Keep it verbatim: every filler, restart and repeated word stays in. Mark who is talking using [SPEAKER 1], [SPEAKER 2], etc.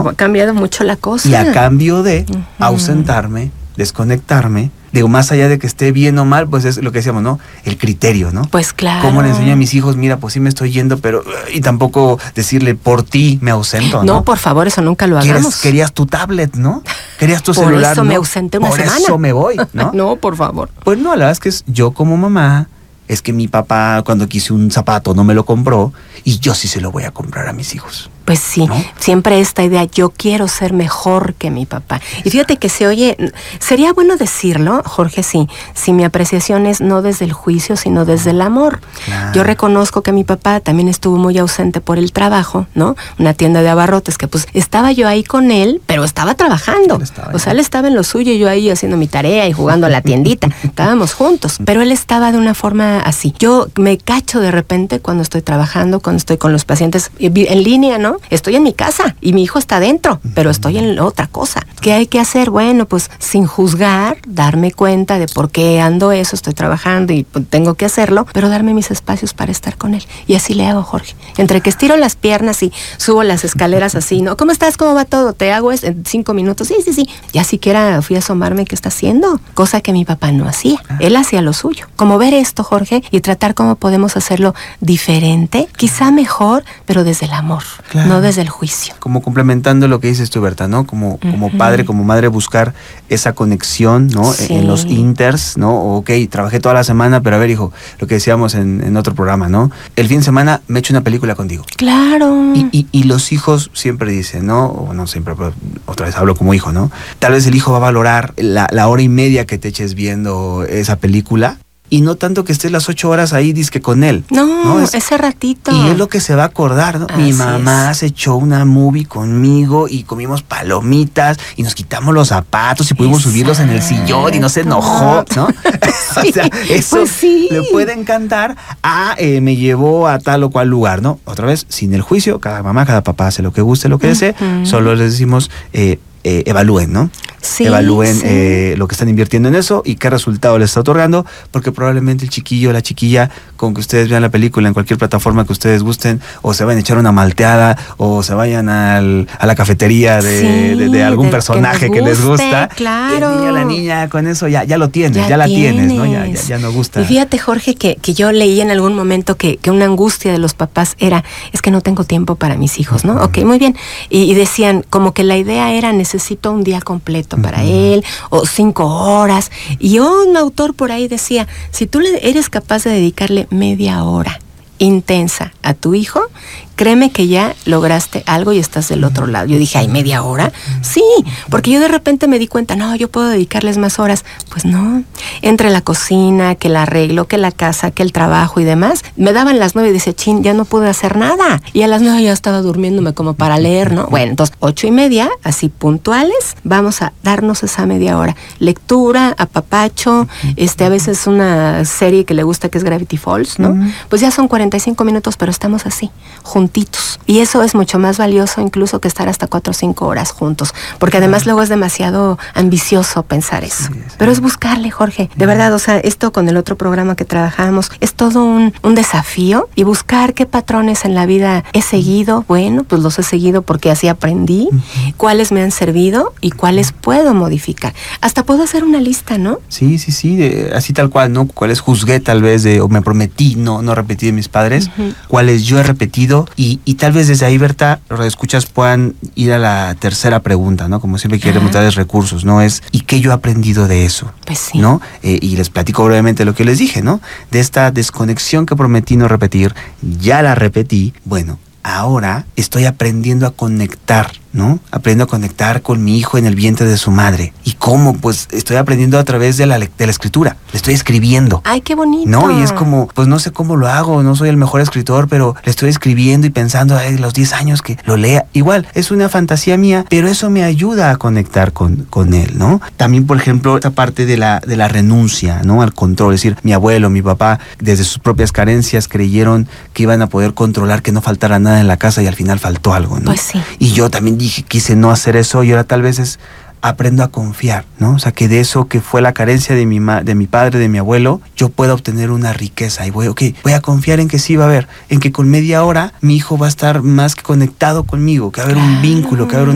[SPEAKER 1] ha cambiado mucho la cosa.
[SPEAKER 2] Y a cambio de
[SPEAKER 1] uh-huh.
[SPEAKER 2] ausentarme, desconectarme, digo, más allá de que esté bien o mal, pues es lo que decíamos, ¿no? El criterio, ¿no?
[SPEAKER 1] Pues claro.
[SPEAKER 2] ¿Cómo le enseño a mis hijos? Mira, pues sí me estoy yendo, pero... Y tampoco decirle, por ti me ausento, ¿no?
[SPEAKER 1] No, por favor, eso nunca lo hagamos.
[SPEAKER 2] Querías tu tablet, ¿no? Querías tu
[SPEAKER 1] por
[SPEAKER 2] celular,
[SPEAKER 1] eso
[SPEAKER 2] ¿no?
[SPEAKER 1] me ausenté una
[SPEAKER 2] por
[SPEAKER 1] semana.
[SPEAKER 2] Por eso me voy, ¿no?
[SPEAKER 1] No, por favor.
[SPEAKER 2] Pues no, la verdad es que es yo como mamá, es que mi papá cuando quise un zapato no me lo compró y yo sí se lo voy a comprar a mis hijos.
[SPEAKER 1] Pues sí, ¿no? Siempre esta idea, yo quiero ser mejor que mi papá. Exacto. Y fíjate que se oye, sería bueno decirlo, Jorge, sí, si mi apreciación es no desde el juicio, sino desde el amor. Claro. Yo reconozco que mi papá también estuvo muy ausente por el trabajo, ¿no? Una tienda de abarrotes que pues estaba yo ahí con él, pero estaba trabajando. Estaba o sea, él estaba en lo suyo y yo ahí haciendo mi tarea y jugando a la tiendita. Estábamos juntos, pero él estaba de una forma así. Yo me cacho de repente cuando estoy trabajando, cuando estoy con los pacientes en línea, ¿no? Estoy en mi casa y mi hijo está adentro, pero estoy en otra cosa. ¿Qué hay que hacer? Bueno, pues sin juzgar, darme cuenta de por qué ando eso, estoy trabajando y pues, tengo que hacerlo, pero darme mis espacios para estar con él. Y así le hago, Jorge. Entre que estiro las piernas y subo las escaleras así, ¿no? ¿Cómo estás? ¿Cómo va todo? ¿Te hago eso en cinco minutos? Sí, sí, sí. Ya siquiera fui a asomarme qué está haciendo, cosa que mi papá no hacía. Él hacía lo suyo. Como ver esto, Jorge, y tratar cómo podemos hacerlo diferente, quizá mejor, pero desde el amor, claro. No desde el juicio.
[SPEAKER 2] Como complementando lo que dices tú, Berta, ¿no? Como, como uh-huh. padre, como madre, buscar esa conexión, ¿no? Sí. En los inters, ¿no? Ok, trabajé toda la semana, pero a ver, hijo, lo que decíamos en, en otro programa, ¿no? El fin de semana me echo una película contigo.
[SPEAKER 1] Claro.
[SPEAKER 2] Y, y, y los hijos siempre dicen, ¿no? O no siempre, pero otra vez hablo como hijo, ¿no? Tal vez el hijo va a valorar la, la hora y media que te eches viendo esa película. Y no tanto que estés las ocho horas ahí disque con él.
[SPEAKER 1] No, ¿no? Es, ese ratito.
[SPEAKER 2] Y es lo que se va a acordar, ¿no?
[SPEAKER 1] Así
[SPEAKER 2] Mi mamá
[SPEAKER 1] es.
[SPEAKER 2] se echó una movie conmigo y comimos palomitas y nos quitamos los zapatos y pudimos Exacto. subirlos en el sillón y no se enojó, ¿no? Sí, o sea, eso
[SPEAKER 1] pues sí.
[SPEAKER 2] le puede encantar a eh, me llevó a tal o cual lugar, ¿no? Otra vez, sin el juicio, cada mamá, cada papá hace lo que guste, lo que desee, uh-huh. solo les decimos... Eh, Eh, evalúen, ¿no?
[SPEAKER 1] Sí,
[SPEAKER 2] evalúen
[SPEAKER 1] sí.
[SPEAKER 2] Eh, lo que están invirtiendo en eso y qué resultado les está otorgando, porque probablemente el chiquillo o la chiquilla, con que ustedes vean la película en cualquier plataforma que ustedes gusten, o se vayan a echar una malteada, o se vayan al, a la cafetería de, sí, de, de algún de personaje que, que les gusta,
[SPEAKER 1] claro.
[SPEAKER 2] el niño o la niña con eso ya, ya lo tienes, ya,
[SPEAKER 1] ya
[SPEAKER 2] la
[SPEAKER 1] tienes,
[SPEAKER 2] tienes, ¿no? Ya, ya, ya no gusta.
[SPEAKER 1] Y fíjate, Jorge, que, que yo leí en algún momento que, que una angustia de los papás era, es que no tengo tiempo para mis hijos, ¿no? Uh-huh. Ok, muy bien. Y, y decían, como que la idea era, necesito un día completo para uh-huh. él, o cinco horas. Y un autor por ahí decía, si tú le eres capaz de dedicarle media hora intensa a tu hijo, créeme que ya lograste algo y estás del otro lado. Yo dije, ¿ay, media hora? Sí, porque yo de repente me di cuenta, no, yo puedo dedicarles más horas. Pues no, entre la cocina, que el arreglo, que la casa, que el trabajo y demás, me daban las nueve y decía, chin, ya no pude hacer nada. Y a las nueve ya estaba durmiéndome como para leer, ¿no? Bueno, entonces, ocho y media, así puntuales, vamos a darnos esa media hora. Lectura, apapacho, este, a veces una serie que le gusta que es Gravity Falls, ¿no? Pues ya son cuarenta y cinco minutos, pero estamos así, juntos. Y eso es mucho más valioso incluso que estar hasta cuatro o cinco horas juntos, porque además sí. luego es demasiado ambicioso pensar eso. Sí, sí. Pero es buscarle, Jorge, de verdad, o sea, esto con el otro programa que trabajamos es todo un, un desafío y buscar qué patrones en la vida he seguido. Bueno, pues los he seguido porque así aprendí, uh-huh. cuáles me han servido y cuáles puedo modificar. Hasta puedo hacer una lista, ¿no?
[SPEAKER 2] Sí, sí, sí, de, así tal cual, ¿no? Cuáles juzgué tal vez de, o me prometí no, no repetir de mis padres, uh-huh. cuáles yo he repetido. Y, y tal vez desde ahí, Berta, los escuchas puedan ir a la tercera pregunta, ¿no? Como siempre queremos darles recursos, ¿no? Es, ¿y qué yo he aprendido de eso?
[SPEAKER 1] Pues sí.
[SPEAKER 2] ¿No? Eh, y les platico brevemente lo que les dije, ¿no? De esta desconexión que prometí no repetir, ya la repetí. Bueno, ahora estoy aprendiendo a conectar, ¿no? Aprendo a conectar con mi hijo en el vientre de su madre. ¿Y cómo? Pues estoy aprendiendo a través de la, de la escritura. Le estoy escribiendo.
[SPEAKER 1] ¡Ay, qué bonito!
[SPEAKER 2] ¿No? Y es como, pues no sé cómo lo hago, no soy el mejor escritor, pero le estoy escribiendo y pensando, ay, los diez años que lo lea. Igual, es una fantasía mía, pero eso me ayuda a conectar con, con él, ¿no? También, por ejemplo, esta parte de la, de la renuncia, ¿no? Al control. Es decir, mi abuelo, mi papá, desde sus propias carencias creyeron que iban a poder controlar que no faltara nada en la casa y al final faltó algo, ¿no?
[SPEAKER 1] Pues sí.
[SPEAKER 2] Y yo también dije, quise no hacer eso y ahora tal vez es aprendo a confiar, ¿no? O sea, que de eso que fue la carencia de mi ma- de mi padre, de mi abuelo, yo pueda obtener una riqueza y voy, ok, voy a confiar en que sí va a haber, en que con media hora mi hijo va a estar más que conectado conmigo, que va a haber un vínculo, que va a haber un